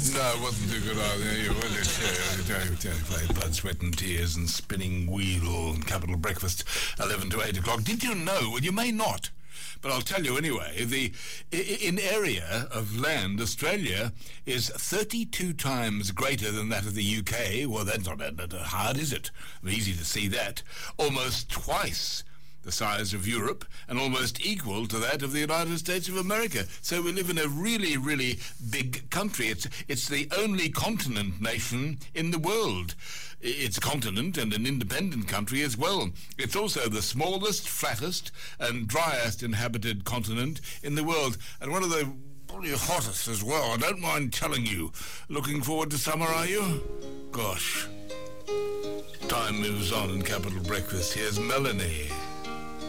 No, it wasn't too good either. You blood, sweat and tears and spinning wheel and Capital Breakfast, 11 to 8 o'clock. Did you know? Well, you may not. But I'll tell you anyway, in area of land, Australia is 32 times greater than that of the UK. Well, that's not that hard, is it? Easy to see that. Almost twice the size of Europe, and almost equal to that of the United States of America. So we live in a really, really big country. It's the only continent nation in the world. It's a continent and an independent country as well. It's also the smallest, flattest, and driest inhabited continent in the world, and one of the probably hottest as well. I don't mind telling you. Looking forward to summer, are you? Gosh. Time moves on in Capital Breakfast. Here's Melanie.